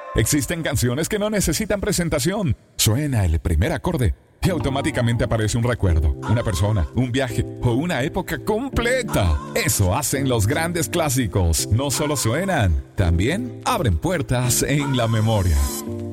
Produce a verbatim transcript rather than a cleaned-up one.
Existen canciones que no necesitan presentación. Suena el primer acorde y automáticamente aparece un recuerdo, una persona, un viaje o una época completa. Eso hacen los grandes clásicos. No solo suenan, también abren puertas en la memoria.